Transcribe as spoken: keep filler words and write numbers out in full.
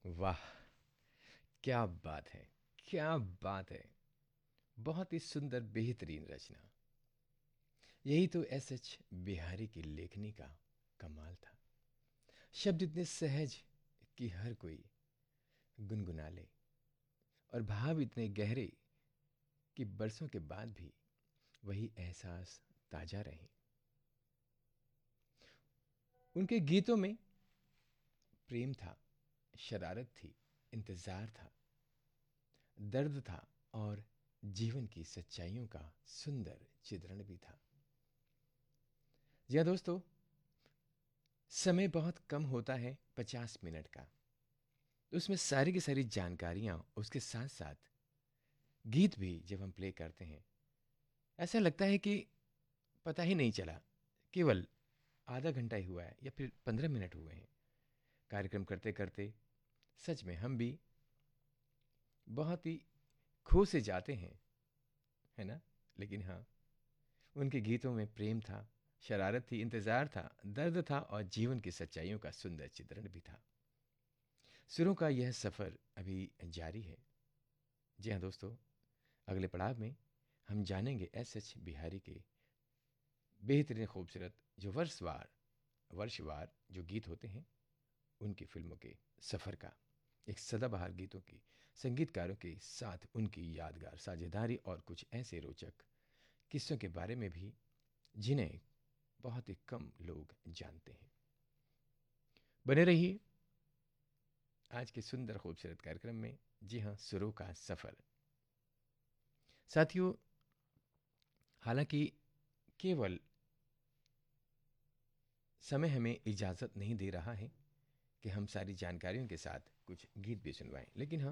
वाह! क्या बात है! क्या बात है! बहुत ही सुंदर बेहतरीन रचना। यही तो एस एच बिहारी की लेखनी का कमाल था। शब्द इतने सहज कि हर कोई गुनगुना ले और भाव इतने गहरे कि बरसों के बाद भी वही एहसास ताजा रहे। उनके गीतों में प्रेम था, शरारत थी, इंतजार था, दर्द था और जीवन की सच्चाइयों का सुंदर चित्रण भी था। जी हाँ दोस्तों, समय बहुत कम होता है, पचास मिनट का। उसमें सारी की सारी जानकारियाँ, उसके साथ साथ गीत भी जब हम प्ले करते हैं, ऐसा लगता है कि पता ही नहीं चला, केवल आधा घंटा ही हुआ है या फिर पंद्रह मिनट हुए हैं कार्यक्रम करते करते। सच में हम भी बहुत ही खो से जाते हैं, है ना? लेकिन हाँ, उनके गीतों में प्रेम था, शरारत थी, इंतजार था, दर्द था और जीवन की सच्चाइयों का सुंदर चित्रण भी था। सुरों का यह सफ़र अभी जारी है। जी हाँ दोस्तों, अगले पड़ाव में हम जानेंगे एस एच बिहारी के बेहतरीन खूबसूरत जो वर्षवार वर्षवार जो गीत होते हैं, उनकी फिल्मों के सफ़र का, एक सदाबहार गीतों की संगीतकारों के साथ उनकी यादगार साझेदारी और कुछ ऐसे रोचक किस्सों के बारे में भी जिन्हें बहुत ही कम लोग जानते हैं। बने रहिए आज के सुंदर खूबसूरत कार्यक्रम में। जी हाँ, सुरों का सफ़र। साथियों, हालांकि केवल समय हमें इजाज़त नहीं दे रहा है कि हम सारी जानकारियों के साथ कुछ गीत भी सुनवाएं, लेकिन हाँ,